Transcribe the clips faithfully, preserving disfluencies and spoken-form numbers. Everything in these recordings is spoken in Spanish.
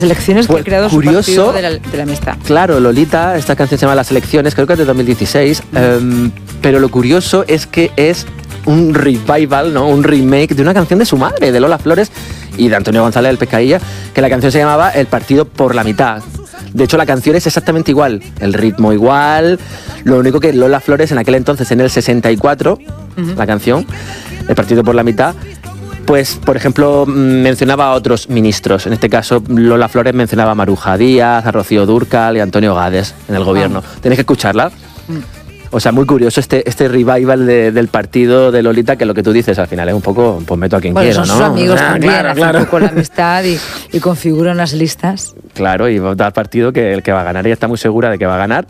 Elecciones que pues, ha creado curioso, su partido de la, de la amistad. Claro, Lolita, esta canción se llama Las Elecciones, creo que es de dos mil dieciséis, um, pero lo curioso es que es un revival, ¿no? Un remake de una canción de su madre, de Lola Flores y de Antonio González del Pescadilla, que la canción se llamaba El Partido por la Mitad. De hecho, la canción es exactamente igual, el ritmo igual, lo único que Lola Flores en aquel entonces, en el sesenta y cuatro, uh-huh. la canción, El Partido por la Mitad, pues, por ejemplo, mencionaba a otros ministros. En este caso, Lola Flores mencionaba a Maruja Díaz, a Rocío Dúrcal y a Antonio Gades en el gobierno. Ah. Tenéis que escucharla. Mm. O sea, muy curioso este, este revival de, del partido de Lolita, que lo que tú dices al final es un poco, pues meto a quien bueno, quiero, son ¿no? Sus amigos ah, también, claro, hacen claro. un poco la amistad y, y configuran las listas. Claro, y vota al partido que el que va a ganar, ella está muy segura de que va a ganar.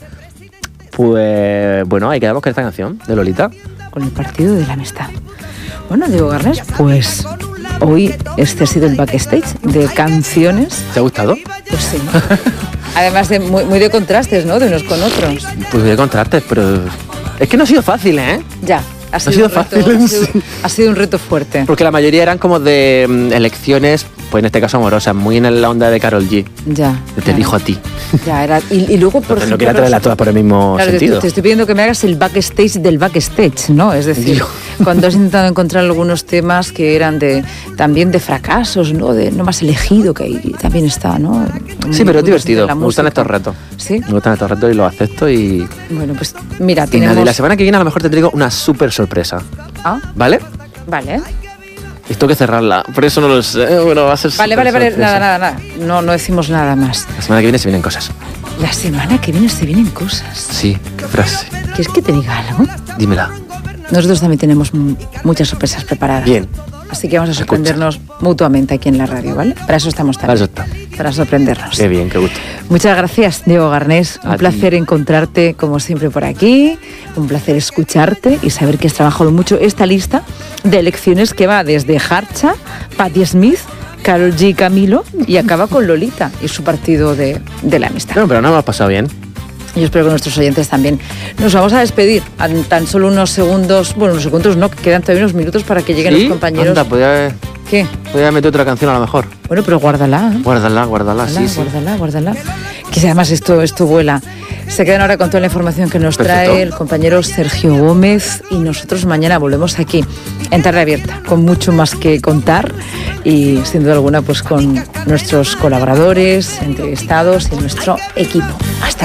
Pues, bueno, ahí quedamos con esta canción de Lolita. Con el partido de la amistad. Bueno, Diego Garnés, pues hoy este ha sido el backstage de canciones. ¿Te ha gustado? Pues sí. Además de muy, muy de contrastes, ¿no? De unos con otros. Pues de contrastes, pero es que no ha sido fácil, ¿eh? Ya. Ha sido, ha sido un reto, fácil en ha, sido, sí. ha sido un reto fuerte. Porque la mayoría eran como de um, elecciones, pues en este caso amorosas, muy en la onda de Karol G. Ya. Te claro. dijo a ti. Ya, era. Y, y luego, por Entonces, ejemplo. no quería traerla todas por el mismo claro, sentido. Te, te estoy pidiendo que me hagas el backstage del backstage, ¿no? Es decir, Dios. Cuando has intentado encontrar algunos temas que eran de también de fracasos, ¿no? De no más elegido, que ahí también está, ¿no? Sí, pero es divertido. Me gustan estos retos. ¿Sí? Me gustan estos retos y los acepto y. Bueno, pues mira, y tenemos. nada, y la semana que viene a lo mejor te traigo una súper sorpresa. Ah. ¿Vale? Vale. Y tengo que cerrarla, por eso no lo sé. Bueno, va a ser Vale, vale, vale, nada, nada, nada. No, no decimos nada más. La semana que viene se vienen cosas. La semana que viene se vienen cosas. Sí, qué frase. ¿Quieres que te diga algo? Dímela. Nosotros también tenemos m- muchas sorpresas preparadas. Bien. Así que vamos a sorprendernos Escucha. mutuamente aquí en la radio, ¿vale? Para eso estamos también. Para eso está. Para sorprendernos. Qué bien, qué gusto. Muchas gracias, Diego Garnés. Un a placer ti. encontrarte, como siempre, por aquí. Un placer escucharte y saber que has trabajado mucho esta lista de elecciones que va desde Harcha, Patti Smith, Karol G, Camilo y acaba con Lolita y su partido de, de la amistad. No, pero no me ha pasado bien. Yo espero que nuestros oyentes también. Nos vamos a despedir a tan solo unos segundos, bueno, unos segundos no, que quedan todavía unos minutos para que lleguen ¿Sí? los compañeros. Anda, podía, ¿Qué? podía meter otra canción a lo mejor. Bueno, pero guárdala. ¿eh? Guárdala, guárdala, Guárdala, sí, sí. guárdala, guárdala. Que además esto, esto vuela. Se quedan ahora con toda la información que nos Perfecto. trae el compañero Sergio Gómez y nosotros mañana volvemos aquí en Tarde Abierta con mucho más que contar y sin duda alguna pues con nuestros colaboradores, entrevistados y nuestro equipo. Hasta